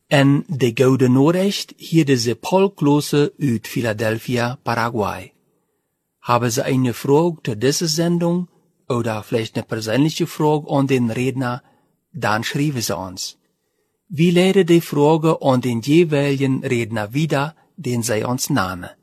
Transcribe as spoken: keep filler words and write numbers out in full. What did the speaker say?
En de Gouden Nachricht hier diese Paul Klose uit Philadelphia, Paraguay. Haben Sie eine Frage zu dieser Sendung oder vielleicht eine persönliche Frage an den Redner, dann schreiben Sie uns. Wir leiten die Frage an den jeweiligen Redner wieder, den Sie uns nahmen.